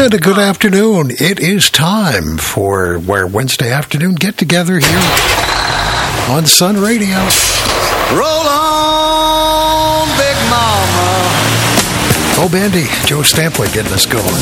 And a good afternoon. It is time for our Wednesday afternoon get-together here on Sun Radio. Roll on, Big Mama. Oh, Bandy, Joe Stampley getting us going.